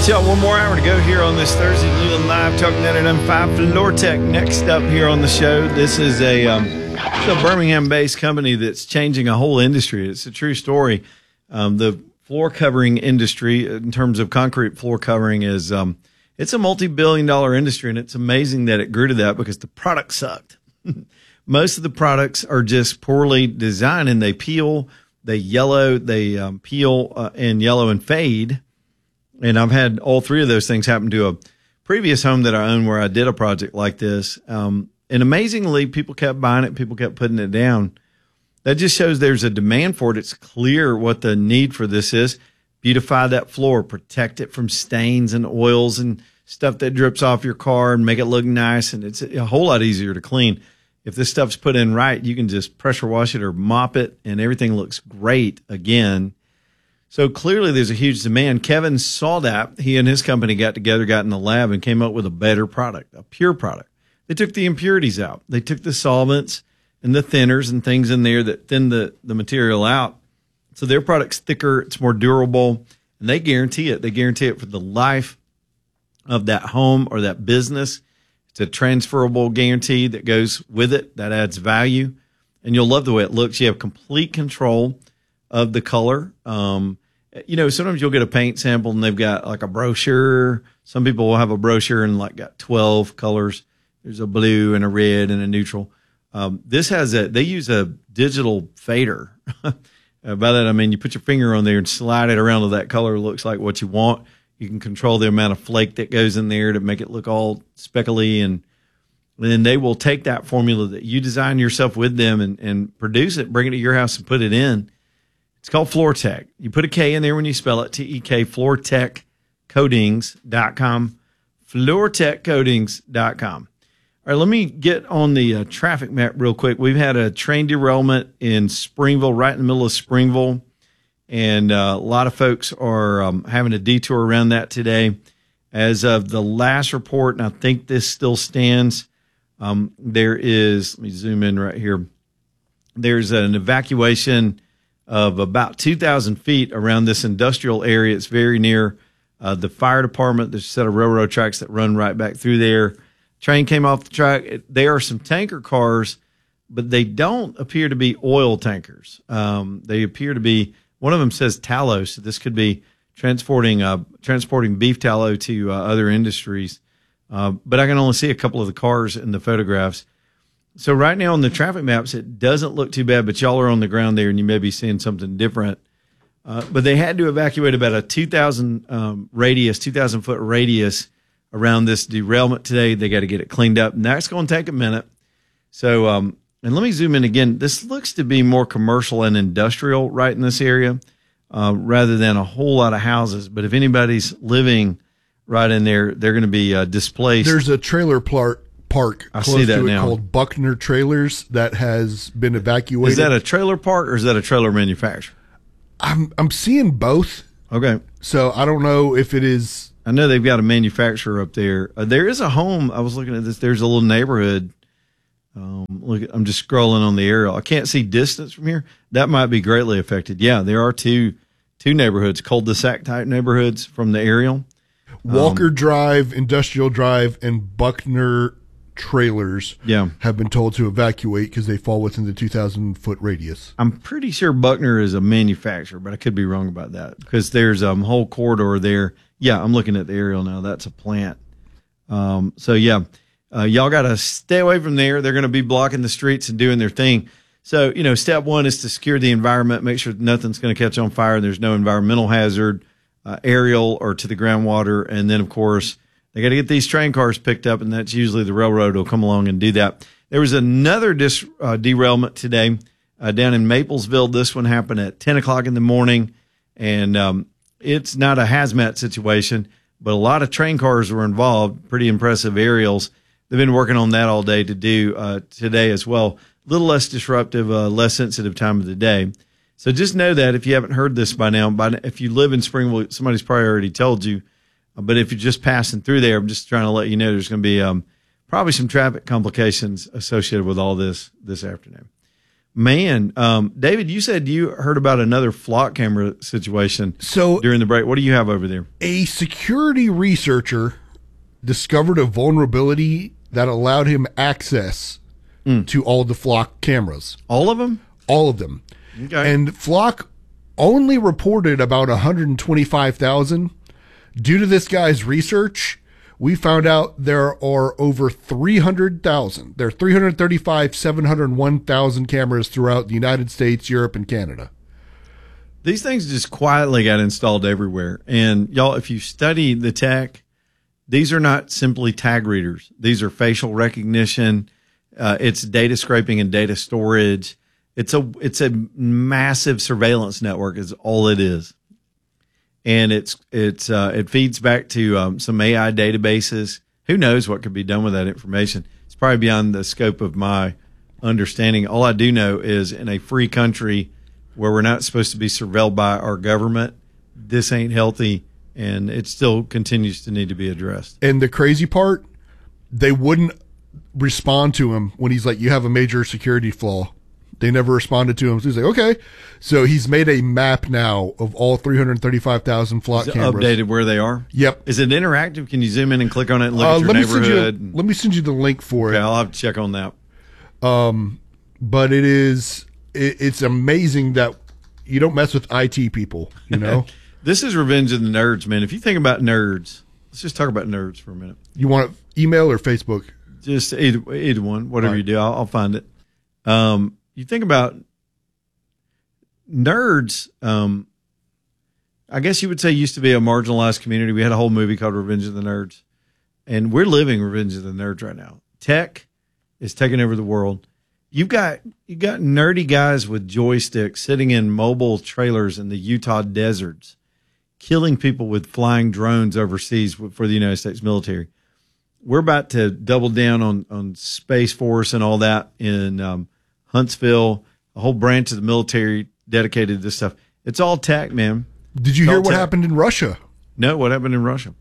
right, y'all, one more hour to go here on this Thursday. Leland Live, Talking 905 Floor Tech. Next up here on the show, this is it's a Birmingham-based company that's changing a whole industry. It's a true story. The floor covering industry, in terms of concrete floor covering, is it's a multi-billion-dollar industry, and it's amazing that it grew to that because the product sucked. Most of the products are just poorly designed, and they peel, they yellow, they peel and yellow and fade. And I've had all three of those things happen to a previous home that I owned where I did a project like this. And amazingly, people kept buying it. People kept putting it down. That just shows there's a demand for it. It's clear what the need for this is. Beautify that floor, protect it from stains and oils and stuff that drips off your car and make it look nice. And it's a whole lot easier to clean. If this stuff's put in right, you can just pressure wash it or mop it and everything looks great again. So clearly there's a huge demand. Kevin saw that. He and his company got together, got in the lab, and came up with a better product, a pure product. They took the impurities out. They took the solvents and the thinners and things in there that thin the material out. So their product's thicker, it's more durable, and they guarantee it. They guarantee it for the life of that home or that business. It's a transferable guarantee that goes with it, that adds value. And you'll love the way it looks. You have complete control of the color. Sometimes you'll get a paint sample and they've got like a brochure. Some people will have a brochure and like got 12 colors. There's a blue and a red and a neutral. This has they use a digital fader. By that, I mean, you put your finger on there and slide it around to that color. It looks like what you want. You can control the amount of flake that goes in there to make it look all speckly. And then they will take that formula that you design yourself with them and produce it, bring it to your house and put it in. It's called Floor Tech. You put a K in there when you spell it, T-E-K, floortechcoatings.com, floortechcoatings.com. All right, let me get on the traffic map real quick. We've had a train derailment in Springville, right in the middle of Springville, and a lot of folks are having a detour around that today. As of the last report, and I think this still stands, there is, let me zoom in right here, there's an evacuation of about 2,000 feet around this industrial area. It's very near the fire department. There's a set of railroad tracks that run right back through there. Train came off the track. There are some tanker cars, but they don't appear to be oil tankers. They appear to be, one of them says tallow, so this could be transporting beef tallow to other industries. But I can only see a couple of the cars in the photographs. So right now on the traffic maps, it doesn't look too bad, but y'all are on the ground there and you may be seeing something different. But they had to evacuate about a 2,000 foot radius around this derailment today. They got to get it cleaned up, and that's going to take a minute. So, and let me zoom in again. This looks to be more commercial and industrial right in this area, rather than a whole lot of houses. But if anybody's living right in there, they're going to be displaced. There's a trailer park close to it called Buckner Trailers that has been evacuated. Is that a trailer park or is that a trailer manufacturer? I'm seeing both. Okay. So I don't know if it is. I know they've got a manufacturer up there. There is a home. I was looking at this. There's a little neighborhood. I'm just scrolling on the aerial. I can't see distance from here. That might be greatly affected. Yeah, there are two neighborhoods, cul-de-sac type neighborhoods from the aerial. Walker Drive, Industrial Drive, and Buckner Trailers have been told to evacuate because they fall within the 2,000-foot radius. I'm pretty sure Buckner is a manufacturer, but I could be wrong about that because there's a whole corridor there. Yeah, I'm looking at the aerial now. That's a plant. Y'all got to stay away from there. They're going to be blocking the streets and doing their thing. So, step one is to secure the environment, make sure nothing's going to catch on fire. There's no environmental hazard, aerial or to the groundwater. And then, of course, they got to get these train cars picked up, and that's usually the railroad will come along and do that. There was another derailment today down in Maplesville. This one happened at 10 o'clock in the morning, and it's not a hazmat situation, but a lot of train cars were involved, pretty impressive aerials. They've been working on that all day to do today as well. A little less disruptive, less sensitive time of the day. So just know that if you haven't heard this by now, if you live in Springville, somebody's probably already told you. But if you're just passing through there, I'm just trying to let you know there's going to be probably some traffic complications associated with all this afternoon. Man, David, you said you heard about another flock camera situation during the break. What do you have over there? A security researcher discovered a vulnerability that allowed him access to all the flock cameras. All of them? All of them. Okay. And Flock only reported about 125,000. Due to this guy's research, we found out there are over 300,000. There are 701,000 cameras throughout the United States, Europe, and Canada. These things just quietly got installed everywhere. And y'all, if you study the tech, these are not simply tag readers. These are facial recognition. It's data scraping and data storage. It's a massive surveillance network is all it is. And it feeds back to some AI databases. Who knows what could be done with that information? It's probably beyond the scope of my understanding. All I do know is in a free country where we're not supposed to be surveilled by our government, this ain't healthy, and it still continues to need to be addressed. And the crazy part, they wouldn't respond to him when he's like, you have a major security flaw. They never responded to him. So he's like, okay. So he's made a map now of all 335,000 flock cameras. Updated where they are? Yep. Is it interactive? Can you zoom in and click on it and look at your neighborhood? Let me send you the link for it. Okay, I'll have to check on that. But it's amazing that you don't mess with IT people, you know? This is Revenge of the Nerds, man. If you think about nerds, let's just talk about nerds for a minute. You want email or Facebook? Just either one, whatever you do. I'll find it. You think about nerds, I guess you would say used to be a marginalized community. We had a whole movie called Revenge of the Nerds, and we're living Revenge of the Nerds right now. Tech is taking over the world. You got nerdy guys with joysticks sitting in mobile trailers in the Utah deserts, killing people with flying drones overseas for the United States military. We're about to double down on Space Force and all that in Huntsville, a whole branch of the military dedicated to this stuff. It's all tech, man. Did you hear what happened in Russia? No, what happened in Russia?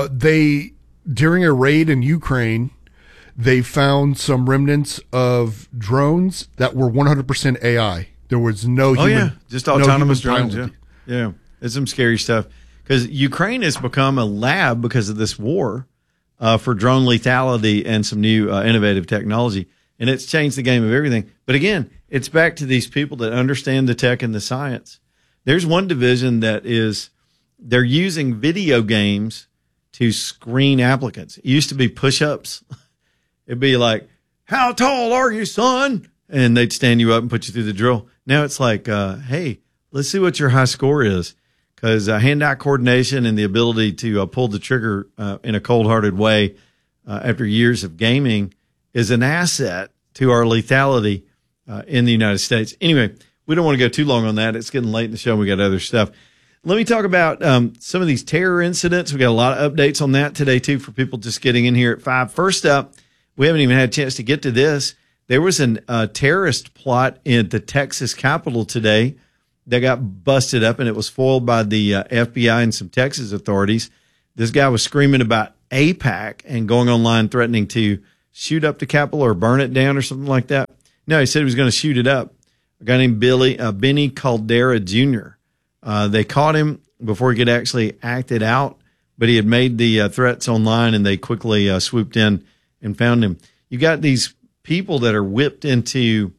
During a raid in Ukraine, they found some remnants of drones that were 100% AI. There was no human. Oh, yeah. Just autonomous drones. pilot. Yeah. It's some scary stuff. Because Ukraine has become a lab because of this war for drone lethality and some new innovative technology. And it's changed the game of everything. But again, it's back to these people that understand the tech and the science. There's one division that they're using video games to screen applicants. It used to be push-ups. It'd be like, how tall are you, son? And they'd stand you up and put you through the drill. Now it's like, hey, let's see what your high score is. Because hand-eye coordination and the ability to pull the trigger in a cold-hearted way after years of gaming is an asset to our lethality in the United States. Anyway, we don't want to go too long on that. It's getting late in the show. We got other stuff. Let me talk about some of these terror incidents. We got a lot of updates on that today, too, for people just getting in here at 5. First up, we haven't even had a chance to get to this. There was a terrorist plot in the Texas Capitol today that got busted up, and it was foiled by the FBI and some Texas authorities. This guy was screaming about AIPAC and going online threatening to shoot up the Capitol or burn it down or something like that. No, he said he was going to shoot it up. A guy named Benny Caldera Jr. They caught him before he could actually act it out, but he had made the threats online, and they quickly swooped in and found him. You got these people that are whipped into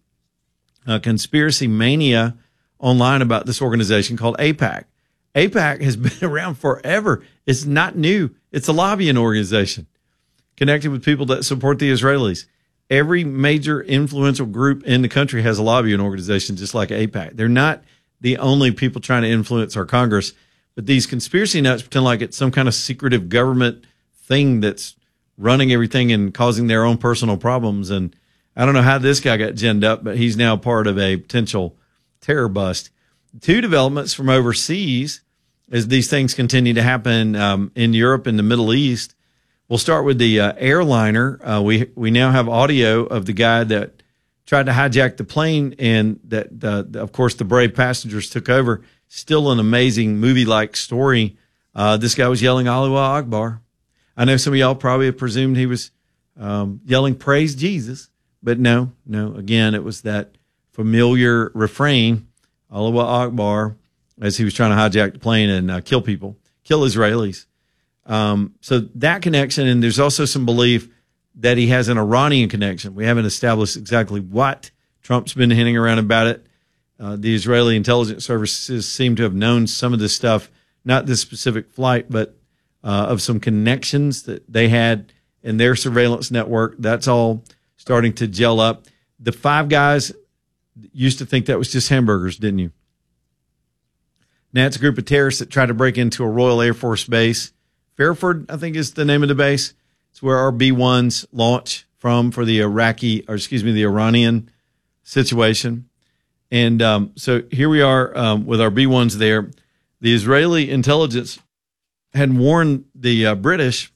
conspiracy mania online about this organization called AIPAC. AIPAC has been around forever. It's not new. It's a lobbying organization connected with people that support the Israelis. Every major influential group in the country has a lobbying organization just like AIPAC. They're not the only people trying to influence our Congress, but these conspiracy nuts pretend like it's some kind of secretive government thing that's running everything and causing their own personal problems. And I don't know how this guy got ginned up, but he's now part of a potential terror bust. 2 developments from overseas as these things continue to happen in Europe and the Middle East. We'll start with the airliner. We now have audio of the guy that tried to hijack the plane, and that of course the brave passengers took over. Still an amazing movie-like story. This guy was yelling Allahu Akbar. I know some of y'all probably have presumed he was yelling praise Jesus, but no. Again, it was that familiar refrain, Allah Akbar, as he was trying to hijack the plane and kill people, kill Israelis. So that connection, and there's also some belief that he has an Iranian connection. We haven't established exactly what. Trump's been hinting around about it. The Israeli intelligence services seem to have known some of this stuff, not this specific flight, but of some connections that they had in their surveillance network. That's all starting to gel up. The Five Guys used to think that was just hamburgers, didn't you? Now it's a group of terrorists that tried to break into a Royal Air Force base. Fairford, I think, is the name of the base. It's where our B-1s launch from for the the Iranian situation. And so here we are with our B-1s there. The Israeli intelligence had warned the British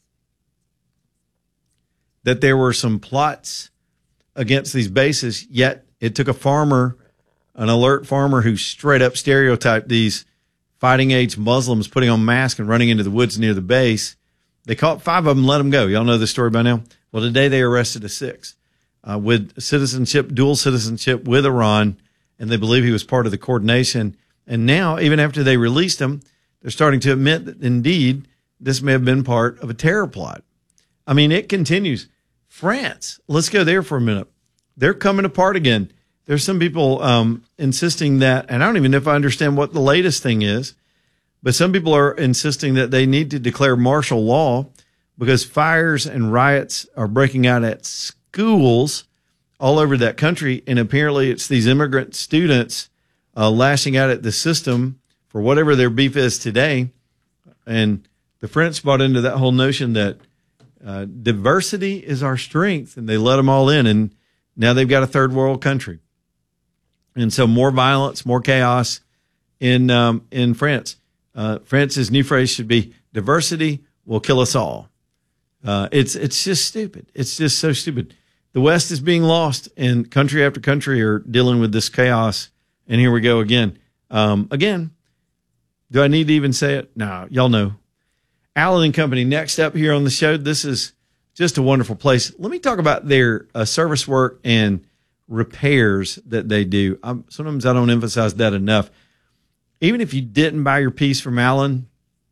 that there were some plots against these bases, yet it took an alert farmer who straight up stereotyped these fighting-age Muslims putting on masks and running into the woods near the base. They caught 5 of them, let them go. Y'all know this story by now? Well, today they arrested a 6th with dual citizenship with Iran, and they believe he was part of the coordination. And now, even after they released him, they're starting to admit that, indeed, this may have been part of a terror plot. I mean, it continues. France, let's go there for a minute. They're coming apart again. There's some people insisting that, and I don't even know if I understand what the latest thing is, but some people are insisting that they need to declare martial law because fires and riots are breaking out at schools all over that country, and apparently it's these immigrant students lashing out at the system for whatever their beef is today. And the French bought into that whole notion that diversity is our strength, and they let them all in, and now they've got a third world country. And so more violence, more chaos in France. France's new phrase should be, diversity will kill us all. It's just stupid. It's just so stupid. The West is being lost, and country after country are dealing with this chaos. And here we go again. Again, do I need to even say it? No, y'all know. Allen & Company, next up here on the show. This is just a wonderful place. Let me talk about their service work and repairs that they do. Sometimes I don't emphasize that enough. Even if you didn't buy your piece from Allen,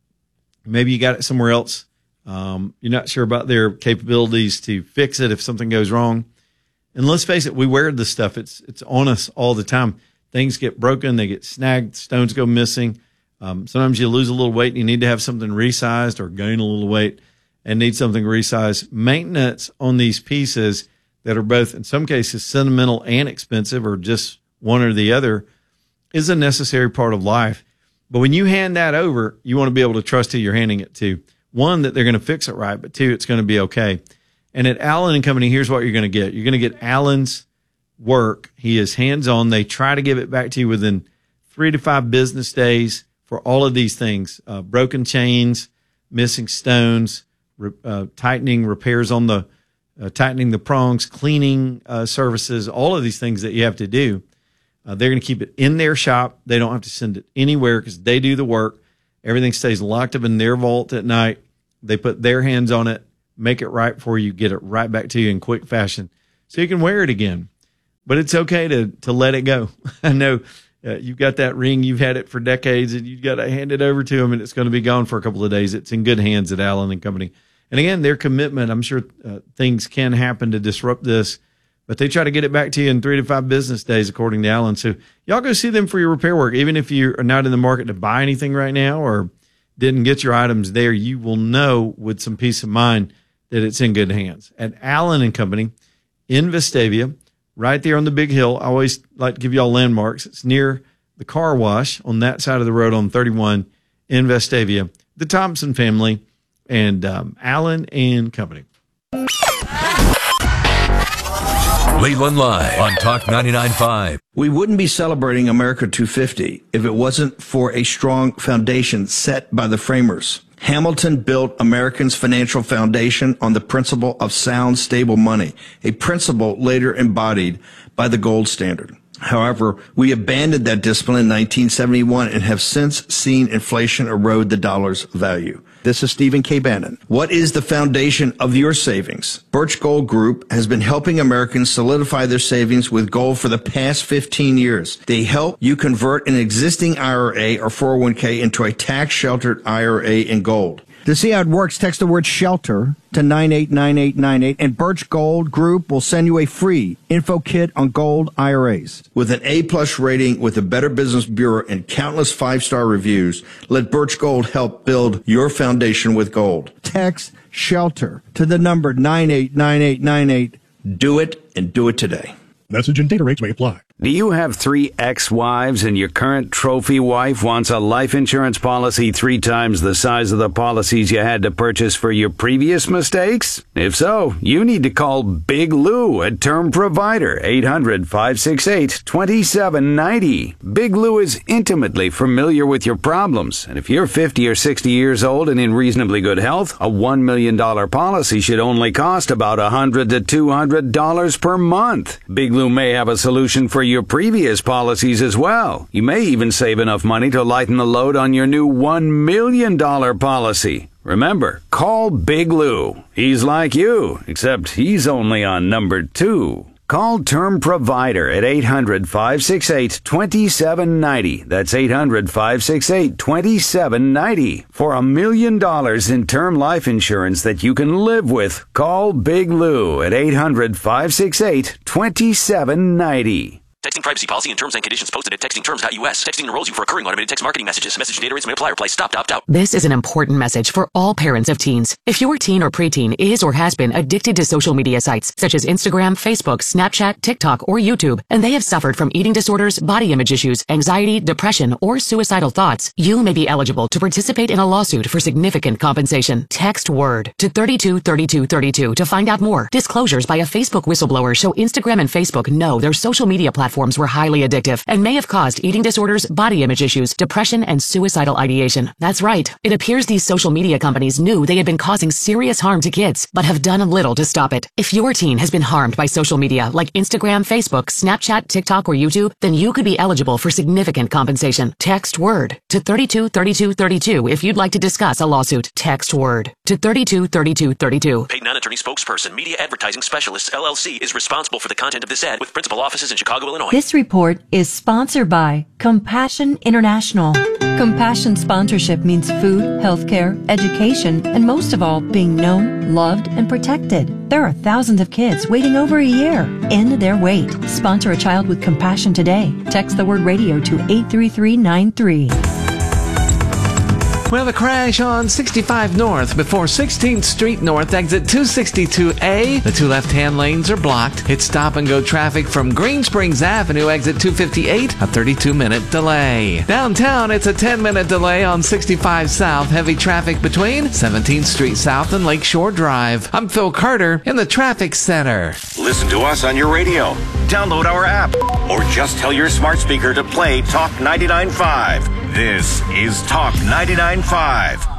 maybe you got it somewhere else. You're not sure about their capabilities to fix it if something goes wrong. And let's face it, we wear this stuff. It's on us all the time. Things get broken, they get snagged, stones go missing. Sometimes you lose a little weight and you need to have something resized, or gain a little weight and need something resized. Maintenance on these pieces that are both, in some cases, sentimental and expensive, or just one or the other, is a necessary part of life. But when you hand that over, you want to be able to trust who you're handing it to. One, that they're going to fix it right, but two, it's going to be okay. And at Allen & Company, here's what you're going to get. You're going to get Allen's work. He is hands-on. They try to give it back to you within 3 to 5 business days for all of these things. Broken chains, missing stones, tightening, repairs on the tightening the prongs, cleaning services, all of these things that you have to do. They're going to keep it in their shop. They don't have to send it anywhere because they do the work. Everything stays locked up in their vault at night. They put their hands on it, make it right for you, get it right back to you in quick fashion so you can wear it again. But it's okay to let it go. I know you've got that ring. You've had it for decades, and you've got to hand it over to them, and it's going to be gone for a couple of days. It's in good hands at Allen & Company. And again, their commitment, I'm sure things can happen to disrupt this, but they try to get it back to you in 3 to 5 business days, according to Allen. So y'all go see them for your repair work. Even if you are not in the market to buy anything right now or didn't get your items there, you will know with some peace of mind that it's in good hands. At Allen & Company in Vestavia, right there on the big hill. I always like to give y'all landmarks. It's near the car wash on that side of the road on 31 in Vestavia. The Thompson family and Allen & Company. Leland Live on Talk 99.5. We wouldn't be celebrating America 250 if it wasn't for a strong foundation set by the framers. Hamilton built Americans' financial foundation on the principle of sound, stable money, a principle later embodied by the gold standard. However, we abandoned that discipline in 1971 and have since seen inflation erode the dollar's value. This is Stephen K. Bannon. What is the foundation of your savings? Birch Gold Group has been helping Americans solidify their savings with gold for the past 15 years. They help you convert an existing IRA or 401k into a tax-sheltered IRA in gold. To see how it works, text the word SHELTER to 989898, and Birch Gold Group will send you a free info kit on gold IRAs. With an A-plus rating with the Better Business Bureau and countless five-star reviews, let Birch Gold help build your foundation with gold. Text SHELTER to the number 989898. Do it, and do it today. Message and data rates may apply. Do you have 3 ex-wives and your current trophy wife wants a life insurance policy 3 times the size of the policies you had to purchase for your previous mistakes? If so, you need to call Big Lou at Term Provider, 800-568-2790. Big Lou is intimately familiar with your problems, and if you're 50 or 60 years old and in reasonably good health, a $1 million policy should only cost about $100 to $200 per month. Big Lou may have a solution for your previous policies as well. You may even save enough money to lighten the load on your new $1 million policy. Remember, call Big Lou. He's like you, except he's only on number 2. Call Term Provider at 800-568-2790. That's 800-568-2790. For $1 million in term life insurance that you can live with, call Big Lou at 800-568-2790. Texting privacy policy and terms and conditions posted at textingterms.us. Texting enrolls you for recurring automated text marketing messages. Message data rates may apply. Reply stop to opt out. This is an important message for all parents of teens. If your teen or preteen is or has been addicted to social media sites such as Instagram, Facebook, Snapchat, TikTok, or YouTube, and they have suffered from eating disorders, body image issues, anxiety, depression, or suicidal thoughts, you may be eligible to participate in a lawsuit for significant compensation. Text WORD to 323232 to find out more. Disclosures by a Facebook whistleblower show Instagram and Facebook know their social media platforms were highly addictive and may have caused eating disorders, body image issues, depression, and suicidal ideation. That's right. It appears these social media companies knew they had been causing serious harm to kids, but have done little to stop it. If your teen has been harmed by social media like Instagram, Facebook, Snapchat, TikTok, or YouTube, then you could be eligible for significant compensation. Text WORD to 323232 if you'd like to discuss a lawsuit. Text WORD to 323232. Paid non-attorney spokesperson, Media Advertising Specialists, LLC, is responsible for the content of this ad with principal offices in Chicago, Illinois. This report is sponsored by Compassion International. Compassion sponsorship means food, healthcare, education, and most of all, being known, loved, and protected. There are thousands of kids waiting over a year. End their wait. Sponsor a child with compassion today. Text the word radio to 83393. Well, a crash on 65 North before 16th Street North, exit 262A. The 2 left-hand lanes are blocked. Hit stop-and-go traffic from Green Springs Avenue, exit 258, a 32-minute delay. Downtown, it's a 10-minute delay on 65 South. Heavy traffic between 17th Street South and Lakeshore Drive. I'm Phil Carter in the Traffic Center. Listen to us on your radio. Download our app. Or just tell your smart speaker to play Talk 99.5. This is Talk 99.5.